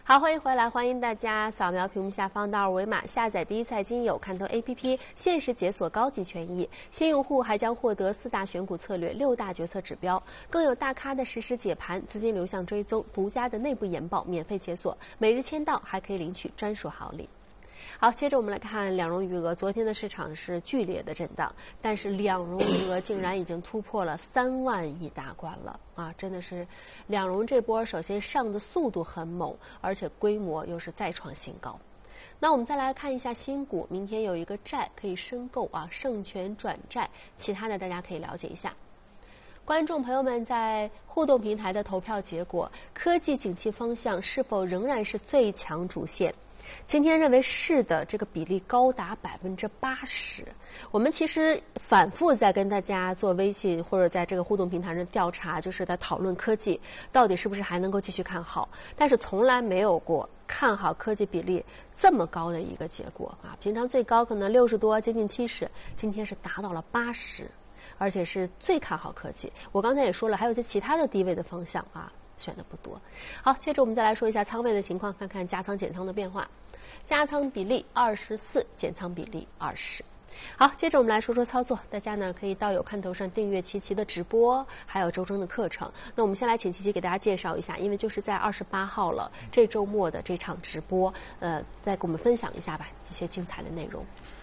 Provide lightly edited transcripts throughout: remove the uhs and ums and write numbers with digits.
好，欢迎回来，欢迎大家扫描屏幕下方的二维码，下载第一财经有看头 APP， 限时解锁高级权益。新用户还将获得4大选股策略、6大决策指标，更有大咖的实时解盘、资金流向追踪、独家的内部研报免费解锁，每日签到还可以领取专属好礼。好，接着我们来看两融余额。昨天的市场是剧烈的震荡，但是两融余额竟然已经突破了3万亿大关了啊！真的是两融这波首先上的速度很猛，而且规模又是再创新高。那我们再来看一下新股，明天有一个债可以申购啊，盛权转债，其他的大家可以了解一下。观众朋友们在互动平台的投票结果，科技景气方向是否仍然是最强主线？今天认为是的，这个比例高达80%。我们其实反复在跟大家做微信或者在这个互动平台上调查，就是在讨论科技到底是不是还能够继续看好，但是从来没有过看好科技比例这么高的一个结果啊！平常最高可能60多，接近70，今天是达到了80%，而且是最看好科技。我刚才也说了，还有一些其他的低位的方向啊。选的不多。好，接着我们再来说一下仓位的情况，看看加仓减仓的变化。加仓比例24%，减仓比例20%。好，接着我们来说说操作。大家呢可以到有看头上订阅琪琪的直播，还有周中的课程。那我们先来请琪琪给大家介绍一下，因为就是在28号了，这周末的这场直播，再给我们分享一下吧，一些精彩的内容。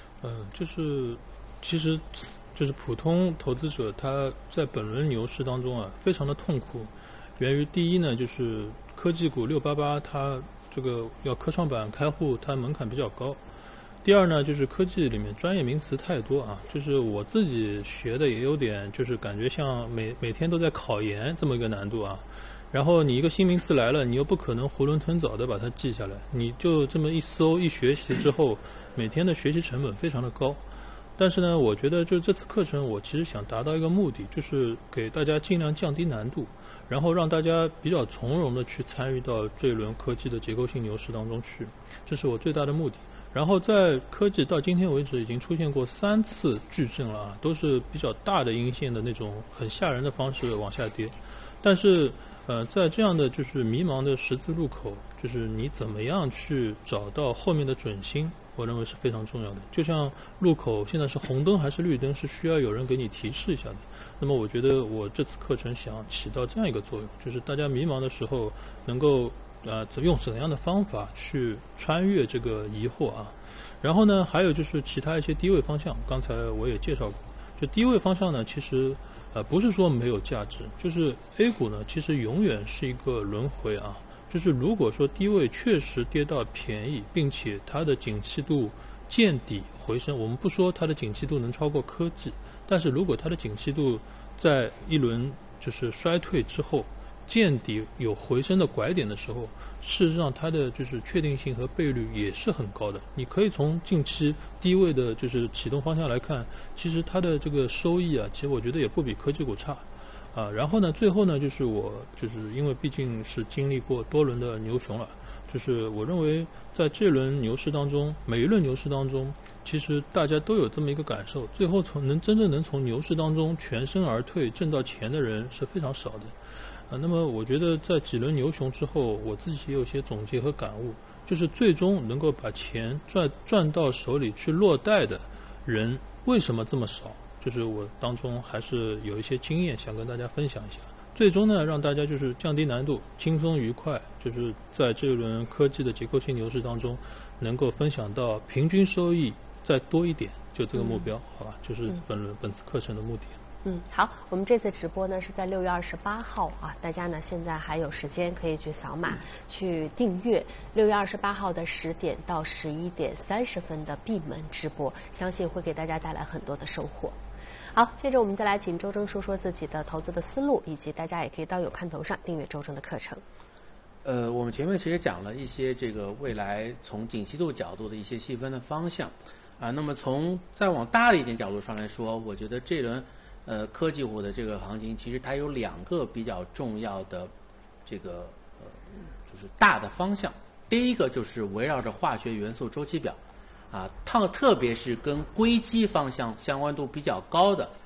其实普通投资者他在本轮牛市当中啊，非常的痛苦。源于第一呢，就是科技股688它这个要科创板开户，它门槛比较高。第二呢，就是科技里面专业名词太多啊，就是我自己学的也有点，就是感觉像每天都在考研这么一个难度啊。然后你一个新名词来了，你又不可能囫囵吞枣的把它记下来，你就这么一搜一学习之后，每天的学习成本非常的高。但是呢，我觉得就这次课程，我其实想达到一个目的，就是给大家尽量降低难度，然后让大家比较从容的去参与到这一轮科技的结构性牛市当中去，这是我最大的目的。然后在科技到今天为止已经出现过3次巨震了啊，都是比较大的阴线的那种很吓人的方式往下跌。但是在这样的就是迷茫的十字路口，就是你怎么样去找到后面的准心，我认为是非常重要的。就像路口现在是红灯还是绿灯，是需要有人给你提示一下的。那么我觉得我这次课程想起到这样一个作用，就是大家迷茫的时候能够用怎样的方法去穿越这个疑惑啊。然后呢，还有就是其他一些低位方向，刚才我也介绍过。就低位方向呢，其实不是说没有价值，就是 A 股呢其实永远是一个轮回啊。就是如果说低位确实跌到便宜，并且它的景气度见底回升，我们不说它的景气度能超过科技，但是如果它的景气度在一轮就是衰退之后见底有回升的拐点的时候，事实上它的就是确定性和倍率也是很高的。你可以从近期低位的就是启动方向来看，其实它的这个收益啊，其实我觉得也不比科技股差啊。然后呢，最后呢，就是因为毕竟是经历过多轮的牛熊了，就是我认为在这轮牛市当中，每一轮牛市当中，其实大家都有这么一个感受，最后真正能从牛市当中全身而退挣到钱的人是非常少的。那么我觉得在几轮牛熊之后，我自己也有些总结和感悟，就是最终能够把钱赚到手里去落袋的人为什么这么少，就是我当中还是有一些经验想跟大家分享一下。最终呢，让大家就是降低难度，轻松愉快，就是在这一轮科技的结构性牛市当中能够分享到平均收益再多一点，就这个目标，好吧，就是本次课程的目的。 好，我们这次直播呢是在6月28号啊，大家呢现在还有时间可以去扫码去订阅6月28号的10点到11点30分的闭门直播，相信会给大家带来很多的收获。好，接着我们再来请周正说说自己的投资的思路，以及大家也可以到有看头上订阅周正的课程。 我们前面其实讲了一些这个未来从景气度角度的一些细分的方向啊，那么从再往大的一点角度上来说，我觉得这轮科技股的这个行情，其实它有2个比较重要的这个就是大的方向。第一个就是围绕着化学元素周期表啊，特别是跟硅基方向相关度比较高的